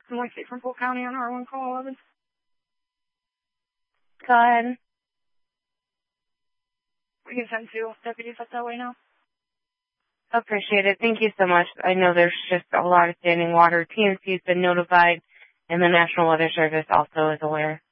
I'm Lacey from Polk County on R1 call 11. Go ahead. We can send 2 deputies up that way now. Appreciate it. Thank you so much. I know there's just a lot of standing water. TNC has been notified, and the National Weather Service also is aware.